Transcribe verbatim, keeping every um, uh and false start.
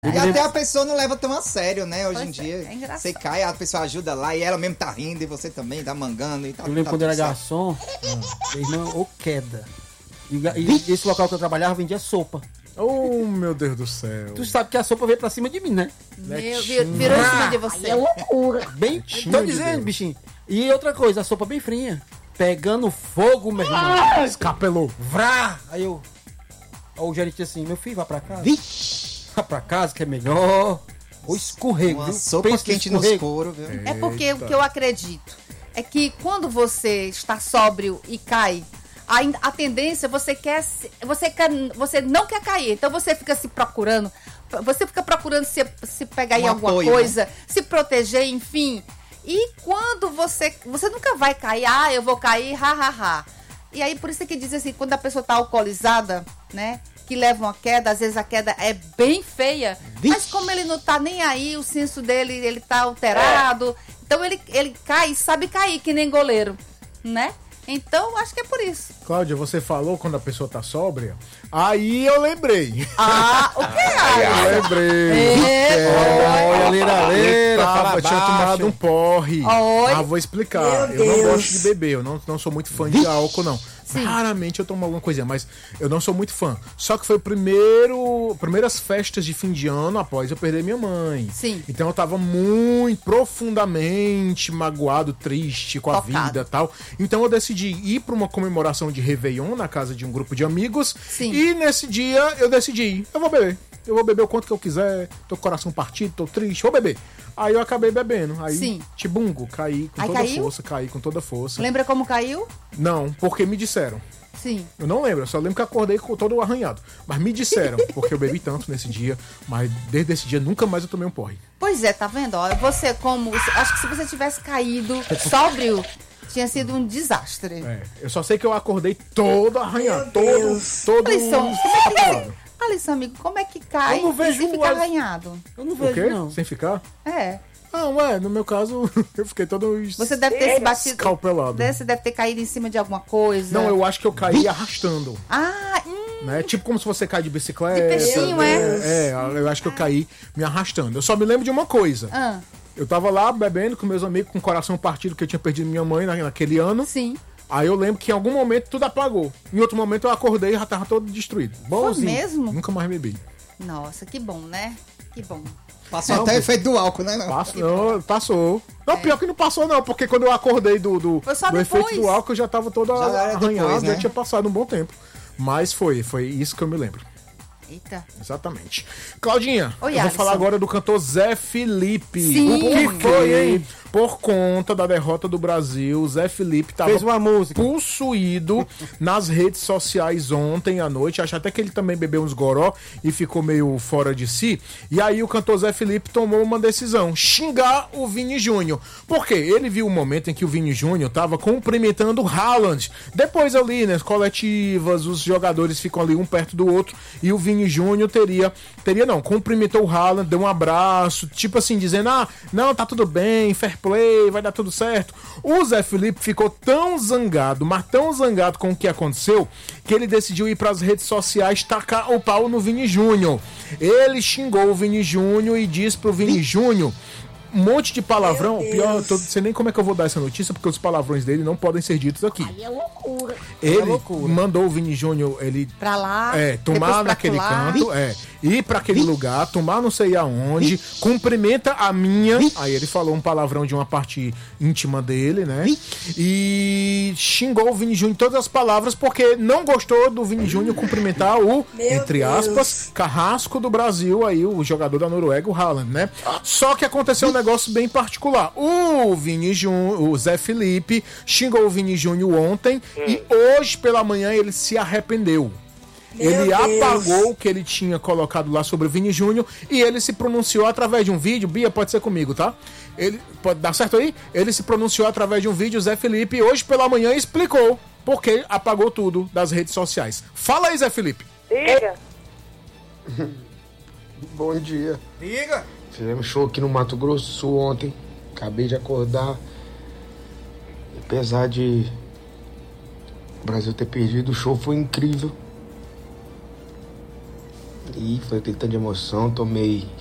E até a pessoa não leva tão a sério, né? Hoje Pois em é, dia, é engraçado. você cai, a pessoa ajuda lá e ela mesmo tá rindo e você também tá mangando e tá. Eu lembro tá quando eu era tudo certo. garçom, minha irmã, ô queda. E, ga- e esse local que eu trabalhava vendia sopa. Oh, meu Deus do céu. Tu sabe que a sopa veio pra cima de mim, né? Meu, vir- virou em cima de você. É loucura. Bem, Netinho tô de dizendo, Deus. bichinho. E outra coisa, a sopa bem fria. Pegando fogo, meu irmão. Escapelou. Vrá! Aí eu... Aí o gerente disse assim, meu filho, vá pra casa. Vá pra casa que é melhor. Ou escorrego, Uma viu? sopa Pensa quente no nos escorrego. couro, viu? É porque o que eu acredito é que quando você está sóbrio e cai, ainda a tendência você quer, se- você quer, você não quer cair, então você fica se procurando, você fica procurando se, se pegar em Um alguma apoio, coisa, se proteger, enfim. E quando você, você nunca vai cair, ah, eu vou cair, ha, ha, ha. E aí por isso que diz assim, quando a pessoa está alcoolizada, né? Que leva uma queda, às vezes a queda é bem feia, mas como ele não tá nem aí, o senso dele, ele tá alterado, então ele, ele cai, sabe cair, que nem goleiro, né? Então, acho que é por isso. Cláudia, você falou quando a pessoa tá sóbria? Aí eu lembrei. Ah, o que é? Eu lembrei. É, Olha, leira, leira, Eu tava, fala eu tinha baixo. tomado um porre. Oi? Ah, vou explicar. Meu eu não Deus. gosto de beber, eu não, não sou muito fã de álcool, não. Sim. Raramente eu tomo alguma coisinha, mas eu não sou muito fã. Só que foi o primeiro, primeiras festas de fim de ano após eu perder minha mãe. Sim. Então eu tava muito profundamente magoado, triste com a Tocado. vida e tal. Então eu decidi ir pra uma comemoração de Réveillon na casa de um grupo de amigos. Sim. E nesse dia eu decidi ir. Eu vou beber. Eu vou beber o quanto que eu quiser. Tô com o coração partido, tô triste, vou beber. Aí eu acabei bebendo. Aí, Sim. tibungo, caí com Aí toda caiu? força, caí com toda força. Lembra como caiu? Não, porque me disseram. Sim. Eu não lembro, eu só lembro que acordei com todo arranhado. Mas me disseram, porque eu bebi tanto nesse dia. Mas desde esse dia nunca mais eu tomei um porre. Pois é, tá vendo? Ó, você como, acho que se você tivesse caído sóbrio, tinha sido um desastre. É, eu só sei que eu acordei todo arranhado. Meu Todo, Deus. todo Alisson, como é que apelado. Alisson, amigo, como é que cai Eu não e vejo se fica as- arranhado? Eu não O vejo, quê? não. Sem ficar? É. Ah, ué, no meu caso, eu fiquei todo Você deve ter se batido. escalpelado. Você deve ter caído em cima de alguma coisa. Não, eu acho que eu caí arrastando. Ah, hum, Né? Tipo como se você cai de bicicleta. De peixinho, né? é? É, eu acho que eu caí me arrastando. Eu só me lembro de uma coisa. ah, Eu tava lá bebendo com meus amigos, com o coração partido, que eu tinha perdido minha mãe na- naquele ano. sim. Aí eu lembro que em algum momento tudo apagou. Em outro momento eu acordei e já tava todo destruído. Bonzinho. mesmo? Nunca mais bebi. Nossa, que bom, né? Que bom. Passou Não, até o pô. efeito do álcool, né? Não? Passou, não, passou. Não, pior que não passou não, porque quando eu acordei do, do, Foi só do depois. efeito do álcool eu já tava todo Já era arranhado, depois, né? já tinha passado um bom tempo. Mas foi, foi isso que eu me lembro. Eita. Exatamente. Claudinha, Oi, eu vou Alisson. falar agora do cantor Zé Felipe. Sim. O que foi, hein? Por conta da derrota do Brasil, Zé Felipe tava Fez uma música. possuído nas redes sociais ontem à noite. Acho até que ele também bebeu uns goró e ficou meio fora de si. E aí o cantor Zé Felipe tomou uma decisão: xingar o Vini Júnior. Por quê? Ele viu o momento em que o Vini Júnior tava cumprimentando o Haaland. Depois ali, nas coletivas, os jogadores ficam ali um perto do outro e o Vini Júnior teria, teria não, cumprimentou o Haaland, deu um abraço, tipo assim, dizendo, ah, não, tá tudo bem, fair play, vai dar tudo certo. O Zé Felipe ficou tão zangado, mas tão zangado com o que aconteceu, que ele decidiu ir pras redes sociais tacar o pau no Vini Júnior. Ele xingou o Vini Júnior e disse pro Vini Júnior um monte de palavrão. Meu Pior, eu Deus. tô, não sei nem como é que eu vou dar essa notícia, porque os palavrões dele não podem ser ditos aqui. Aí é loucura. Ele loucura. mandou o Vini Júnior, ele Pra lá. é, depois tomar pra naquele colar. canto, é, ir pra aquele lugar, tomar não sei aonde, cumprimenta a minha, aí ele falou um palavrão de uma parte íntima dele, né? E xingou o Vini Júnior em todas as palavras porque não gostou do Vini Júnior cumprimentar o, Meu entre aspas, Deus. carrasco do Brasil, aí o jogador da Noruega, o Haaland, né? Só que aconteceu um negócio bem particular. O Vini Júnior, o Zé Felipe, xingou o Vini Júnior ontem e hoje pela manhã ele se arrependeu. Meu Ele Deus. apagou o que ele tinha colocado lá sobre o Vini Júnior e ele se pronunciou através de um vídeo. Bia, pode ser comigo, tá? Ele pode dar certo aí? Ele se pronunciou através de um vídeo, Zé Felipe, hoje pela manhã explicou por que apagou tudo das redes sociais. Fala aí, Zé Felipe. Diga. Bom dia. Diga! Fizemos show aqui no Mato Grosso do Sul ontem. Acabei de acordar. Apesar de o Brasil ter perdido, o show foi incrível. E foi aquele tanto de emoção, tomei